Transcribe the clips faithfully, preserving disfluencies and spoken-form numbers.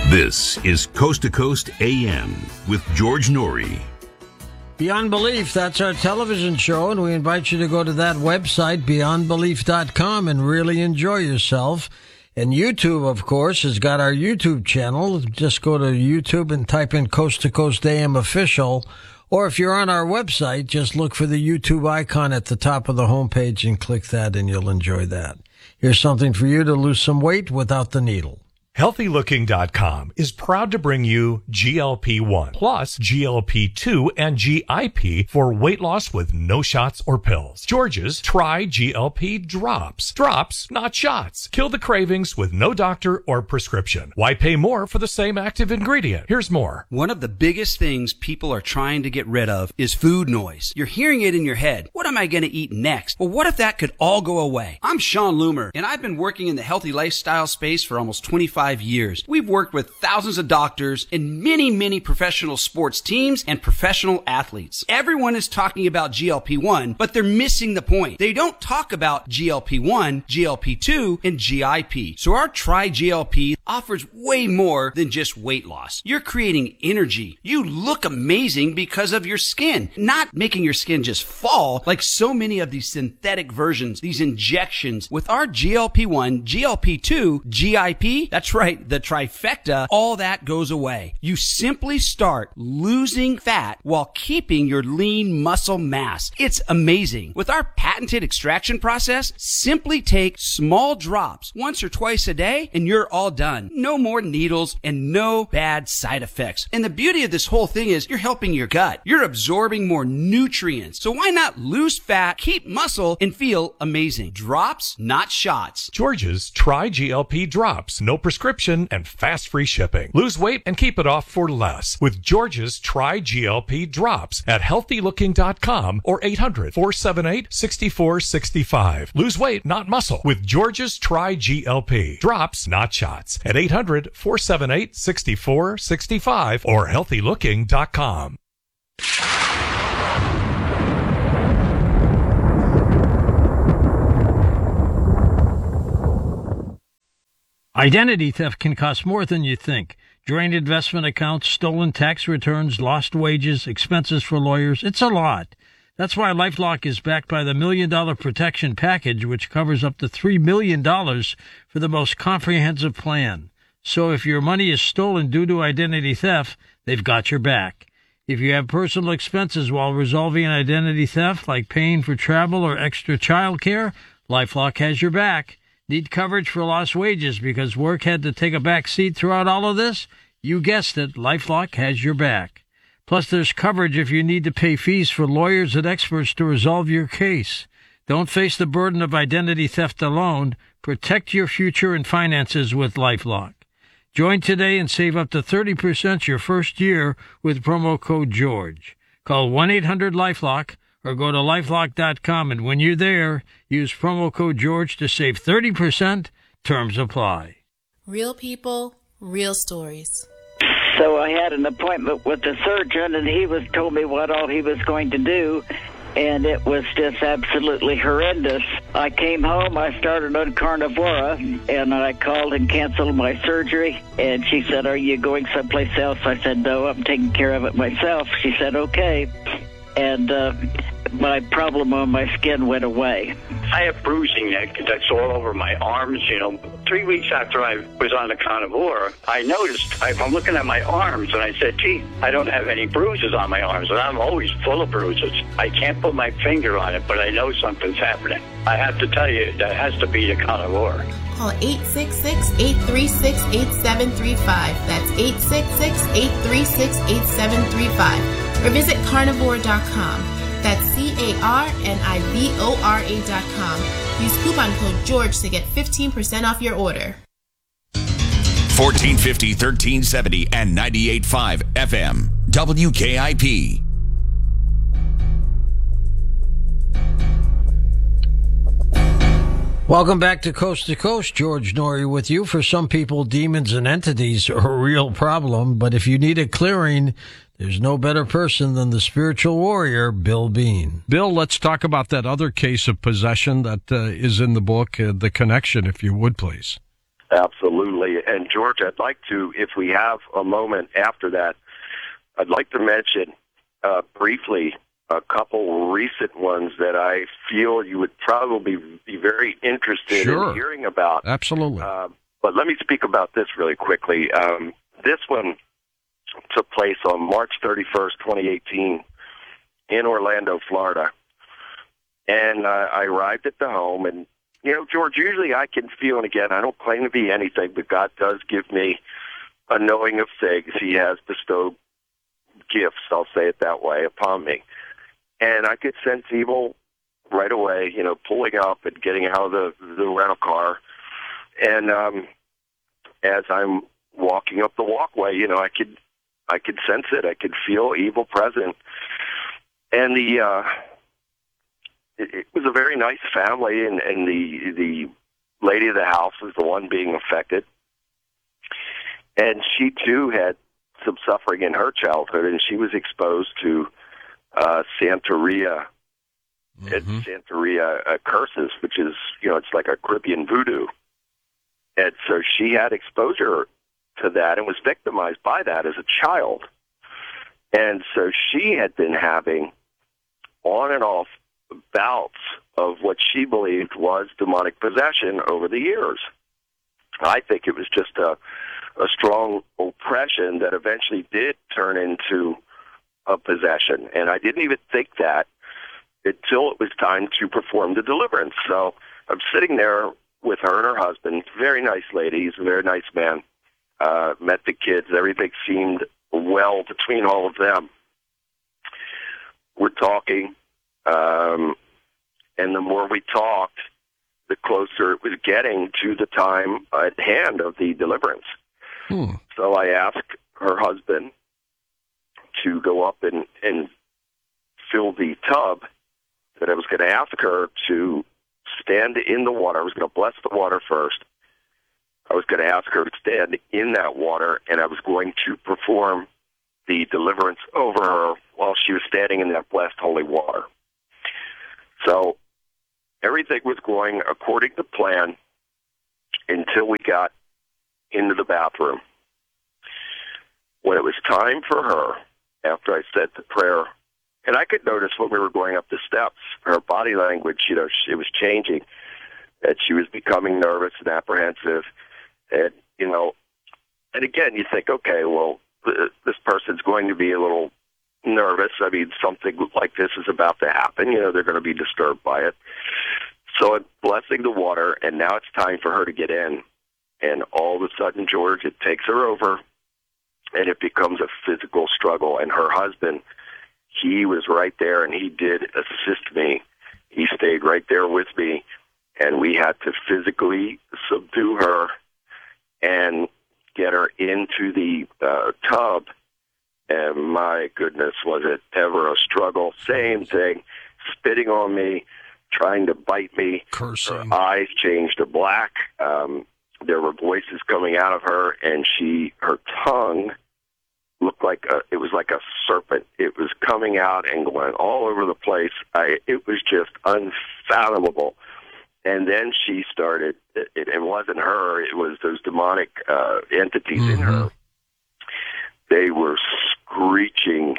This is Coast to Coast A M with George Norrie. Beyond Belief, that's our television show, and we invite you to go to that website, beyond belief dot com, and really enjoy yourself. And YouTube, of course, has got our YouTube channel. Just go to YouTube and type in Coast to Coast A M Official. Or if you're on our website, just look for the YouTube icon at the top of the homepage and click that, and you'll enjoy that. Here's something for you to lose some weight without the needle. Healthy Looking dot com is proud to bring you G L P one plus G L P two and G I P for weight loss with no shots or pills. George's Try G L P Drops. Drops, not shots. Kill the cravings with no doctor or prescription. Why pay more for the same active ingredient? Here's more. One of the biggest things people are trying to get rid of is food noise. You're hearing it in your head. What am I going to eat next? Well, what if that could all go away? I'm Sean Loomer, and I've been working in the healthy lifestyle space for almost twenty-five years. We've worked with thousands of doctors and many, many professional sports teams and professional athletes. Everyone is talking about G L P one, but they're missing the point. They don't talk about G L P one, G L P two, and G I P. So our Try G L P offers way more than just weight loss. You're creating energy. You look amazing because of your skin, not making your skin just fall like so many of these synthetic versions, these injections. With our G L P one, G L P two, G I P, that's right, the trifecta, all that goes away. You simply start losing fat while keeping your lean muscle mass. It's amazing. With our patented extraction process, simply take small drops once or twice a day and you're all done. No more needles and no bad side effects. And the beauty of this whole thing is you're helping your gut. You're absorbing more nutrients. So why not lose fat, keep muscle, and feel amazing? Drops, not shots. George's Try G L P Drops. No prescription and fast free shipping. Lose weight and keep it off for less with George's Try G L P Drops at healthy looking dot com or eight hundred, four seven eight, six four six five. Lose weight, not muscle, with George's Try G L P Drops, not shots, at eight hundred, four seven eight, six four six five or healthy looking dot com. Identity theft can cost more than you think. Drained investment accounts, stolen tax returns, lost wages, expenses for lawyers. It's a lot. That's why LifeLock is backed by the Million Dollar Protection Package, which covers up to three million dollars for the most comprehensive plan. So if your money is stolen due to identity theft, they've got your back. If you have personal expenses while resolving an identity theft, like paying for travel or extra child care, LifeLock has your back. Need coverage for lost wages because work had to take a back seat throughout all of this? You guessed it, LifeLock has your back. Plus, there's coverage if you need to pay fees for lawyers and experts to resolve your case. Don't face the burden of identity theft alone. Protect your future and finances with LifeLock. Join today and save up to thirty percent your first year with promo code GEORGE. Call one eight hundred LifeLock or go to lifelock dot com, and when you're there, use promo code GEORGE to save thirty percent. Terms apply. Real people, real stories. So I had an appointment with the surgeon, and he was told me what all he was going to do, and it was just absolutely horrendous. I came home, I started on Carnivora, and I called and canceled my surgery, and she said, "Are you going someplace else?" I said, "No, I'm taking care of it myself." She said, "Okay." And uh, my problem on my skin went away. I have bruising neck that's all over my arms, you know. Three weeks after I was on the Carnivora, I noticed, I, I'm looking at my arms, and I said, gee, I don't have any bruises on my arms, and I'm always full of bruises. I can't put my finger on it, but I know something's happening. I have to tell you, that has to be the Carnivora. Call eight six six, eight three six, eight seven three five. That's eight six six, eight three six, eight seven three five. Or visit carnivore dot com. That's C A R N I V O R A dot com. Use coupon code GEORGE to get fifteen percent off your order. fourteen fifty, thirteen seventy, and ninety-eight point five F M. W K I P. Welcome back to Coast to Coast. George Norrie with you. For some people, demons and entities are a real problem, but if you need a clearing, there's no better person than the spiritual warrior, Bill Bean. Bill, let's talk about that other case of possession that uh, is in the book, uh, the connection, if you would, please. Absolutely. absolutely. And George, I'd like to, if we have a moment after that, I'd like to mention uh, briefly a couple recent ones that I feel you would probably be very interested sure. in hearing about. Absolutely. Uh, but let me speak about this really quickly. Um, this one took place on March thirty-first, twenty eighteen, in Orlando, Florida. And uh, I arrived at the home, and, you know, George, usually I can feel, and again, I don't claim to be anything, but God does give me a knowing of things. He has bestowed gifts, I'll say it that way, upon me. And I could sense evil right away, you know, pulling up and getting out of the, the rental car. And um, as I'm walking up the walkway, you know, I could I could sense it. I could feel evil present. And the uh, it, it was a very nice family, and, and the the lady of the house was the one being affected. And she, too, had some suffering in her childhood, and she was exposed to uh, Santeria, mm-hmm. Santeria uh, curses, which is, you know, it's like a Caribbean voodoo. And so she had exposure to that and was victimized by that as a child. And so she had been having on and off bouts of what she believed was demonic possession over the years. I think it was just a, a strong oppression that eventually did turn into a possession. And I didn't even think that until it was time to perform the deliverance. So I'm sitting there with her and her husband, very nice lady, he's a very nice man, uh, met the kids, everything seemed well between all of them. We're talking, um, and the more we talked, the closer it was getting to the time at hand of the deliverance. Hmm. So I asked her husband to go up and, and fill the tub, that I was going to ask her to stand in the water. I was going to bless the water first. I was going to ask her to stand in that water, and I was going to perform the deliverance over her while she was standing in that blessed holy water. So everything was going according to plan until we got into the bathroom. When it was time for her, after I said the prayer, and I could notice when we were going up the steps, her body language, you know, it was changing, that she was becoming nervous and apprehensive. And, you know, and again, you think, okay, well, this person's going to be a little nervous. I mean, something like this is about to happen. You know, they're going to be disturbed by it. So I'm blessing the water, and now it's time for her to get in. And all of a sudden, George, it takes her over, and it becomes a physical struggle. And her husband, he was right there, and he did assist me. He stayed right there with me, and we had to physically subdue her and get her into the uh, tub. And my goodness, was it ever a struggle. Same thing, spitting on me, trying to bite me. Cursing. Her eyes changed to black. Um, there were voices coming out of her, and she, her tongue looked like a, it was like a serpent. It was coming out and going all over the place. I, it was just unfathomable. And then she started, it, it wasn't her, it was those demonic uh, entities mm-hmm. in her. They were screeching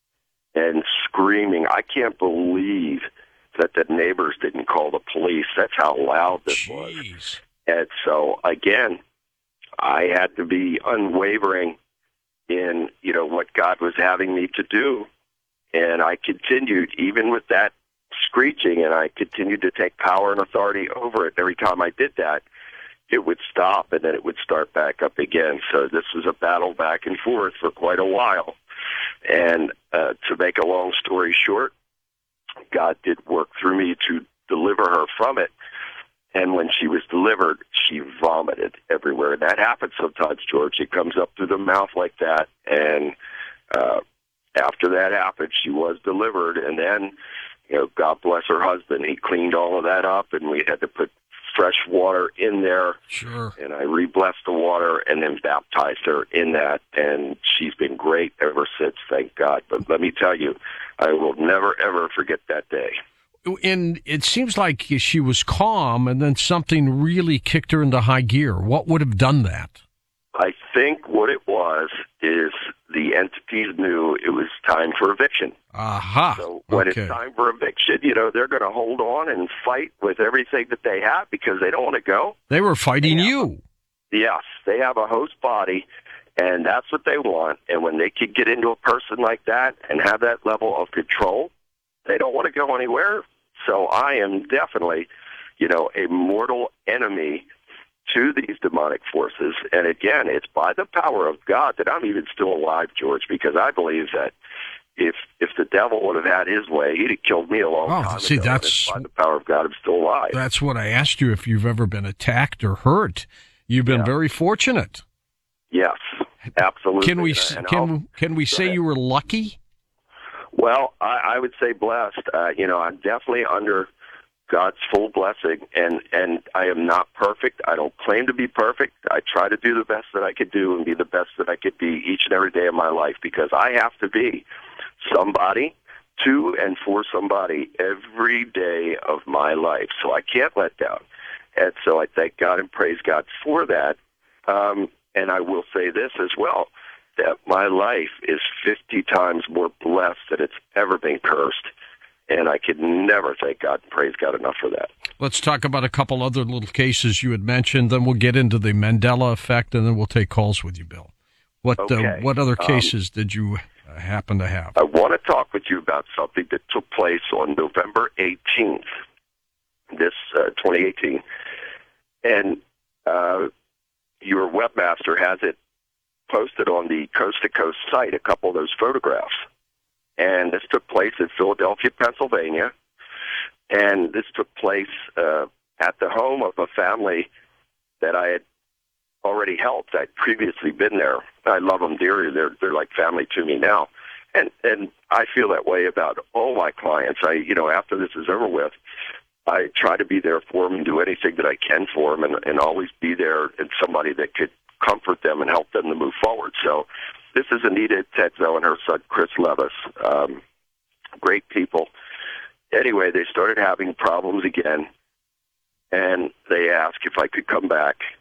and screaming. I can't believe that the neighbors didn't call the police. That's how loud this Jeez. was. And so, again, I had to be unwavering in, you know, what God was having me to do. And I continued, even with that screeching, and I continued to take power and authority over it. Every time I did that, it would stop, and then it would start back up again. So this was a battle back and forth for quite a while. And uh, to make a long story short, God did work through me to deliver her from it. And when she was delivered, she vomited everywhere. And that happens sometimes, George. It comes up through the mouth like that. And uh, after that happened, she was delivered. And then, you know, God bless her husband. He cleaned all of that up, and we had to put fresh water in there. Sure. And I re-blessed the water and then baptized her in that. And she's been great ever since, thank God. But let me tell you, I will never, ever forget that day. and it seems like she was calm, and then something really kicked her into high gear. What would have done that? I think what it was is the entities knew it was time for eviction. Aha. So when okay. it's time for eviction, you know, they're going to hold on and fight with everything that they have because they don't want to go. They were fighting They have you. a- yes, they have a host body, and that's what they want. And when they can get into a person like that and have that level of control, they don't want to go anywhere. So I am definitely, you know, a mortal enemy to these demonic forces. And again, it's by the power of God that I'm even still alive, George, because I believe that if if the devil would have had his way, he'd have killed me a long Oh, time see, ago. that's- And it's by the power of God, I'm still alive. That's what I asked you, if you've ever been attacked or hurt. You've been Yeah. very fortunate. Yes, absolutely. Can we And- and can I'll- can we Go say ahead. you were lucky? Well, I, I would say blessed. Uh, you know, I'm definitely under God's full blessing, and, and I am not perfect. I don't claim to be perfect. I try to do the best that I could do and be the best that I could be each and every day of my life, because I have to be somebody to and for somebody every day of my life. So I can't let down. And so I thank God and praise God for that. Um, and I will say this as well, that my life is fifty times more blessed than it's ever been cursed. And I could never thank God and praise God enough for that. Let's talk about a couple other little cases you had mentioned. Then we'll get into the Mandela effect, and then we'll take calls with you, Bill. What Okay. uh, what other Um, cases did you uh, happen to have? I want to talk with you about something that took place on November eighteenth, this uh, twenty eighteen. And uh, your webmaster has it posted on the Coast to Coast site, a couple of those photographs. And this took place in Philadelphia, Pennsylvania. And this took place uh, at the home of a family that I had already helped. I'd previously been there. I love them dearly. They're they're like family to me now. And and I feel that way about all my clients. I you know after this is over with, I try to be there for them and do anything that I can for them, and, and always be there and somebody that could comfort them and help them to move forward. So this is Anita Tetzo and her son Chris Levis. Um, great people. Anyway, they started having problems again, and they asked if I could come back